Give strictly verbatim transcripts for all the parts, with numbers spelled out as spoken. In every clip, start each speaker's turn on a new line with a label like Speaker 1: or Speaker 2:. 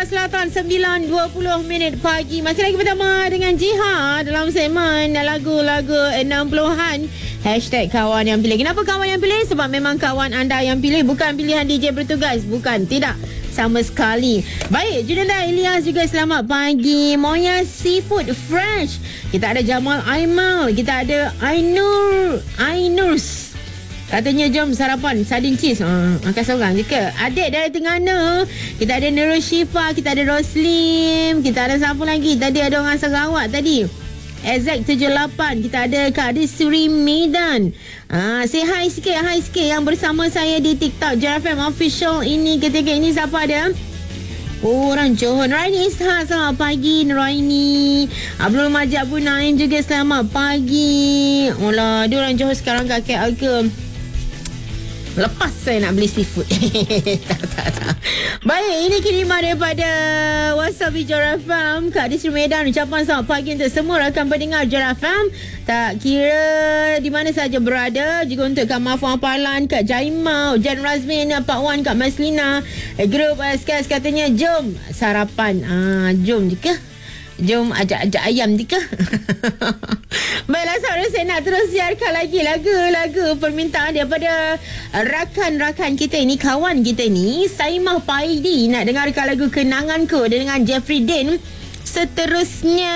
Speaker 1: Perak Selatan, sembilan dua puluh minit pagi. Masih lagi bersama dengan Jiha dalam segmen lagu-lagu enam puluhan. Hashtag kawan yang pilih. Kenapa kawan yang pilih? Sebab memang kawan anda yang pilih, bukan pilihan D J bertugas. Bukan, tidak sama sekali. Baik, Junanda Ilyas juga selamat pagi. Moya Seafood Fresh. Kita ada Jamal Aimal. Kita ada Ainur Ainurs. Katanya jom sarapan sardin cheese. Ha, makan seorang je ke? Adik dari Terengganu. Kita ada Nurul Syifa, kita ada Roslim, kita ada siapa lagi? Tadi ada orang Sarawak tadi. Exact tujuh lapan. Kita ada Kak Suri Medan. Ah, say hi sikit, hi sikit yang bersama saya di TikTok J F M Official ini ketika ini. Siapa ada? Oh, orang Johor. Nuraini Ishak, selamat pagi Nuraini. Abdul Majid Abu Naim juga selamat pagi. Olah, dia orang Johor sekarang kat K L ke? Lepas saya nak beli seafood. tak, tak, tak. Baik, ini kiriman daripada WhatsApp J F M. Kak Disri Medan, ucapan selamat pagi untuk semua rakan pendengar J F M. Tak kira di mana saja berada. Juga untuk Kak Mafua Palan, Kak Jaimau, Jan Razmin, Pak Wan, Kak Maslina. Grup S K S katanya jom sarapan. Ah, jom je ke? Jom ajak-ajak ayam je ke? Baiklah saudara, saya nak terus siarkan lagi lagu-lagu permintaan daripada rakan-rakan kita ini, kawan kita ini. Saimah Paidi nak dengarkan lagu Kenanganku dengan Jeffrey Dean. Seterusnya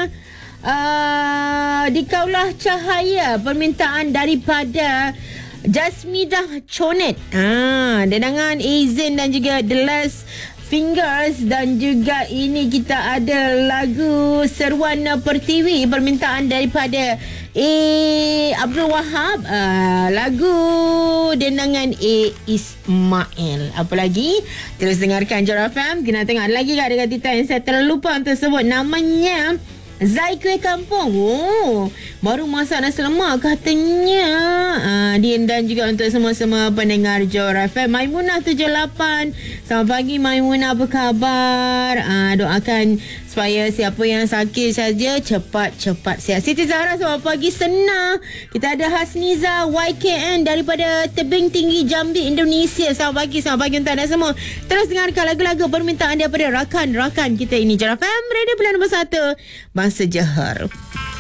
Speaker 1: uh, Dikaulah Cahaya, permintaan daripada Jasmidah Chonet. Ah, dengan Aizin dan juga The Last Fingers. Dan juga ini kita ada lagu Seruan Pertiwi, permintaan daripada A. Abdul Wahab. uh, Lagu dendangan A. Ismail. Apa lagi? Terus dengarkan J F M. Kena tengok ada lagi kat dekat Twitter yang saya terlupa untuk sebut namanya. Zai Kuih Kampung. Oh, baru masak nasi lemak katanya. Ah, dia dan juga untuk semua-semua pendengar Johor F M. Maimunah tujuh lapan. Selamat pagi Maimunah, apa khabar? Ah, doakan supaya siapa yang sakit saja cepat-cepat sihat. Siti Zahra, selamat pagi. Senang. Kita ada Hasniza Y K N daripada Tebing Tinggi Jambi, Indonesia. Selamat pagi, selamat pagi untuk anda semua. Terus dengarkan lagu-lagu permintaan daripada rakan-rakan kita ini. J F M, radio pilihan nombor satu Bangsa Johor.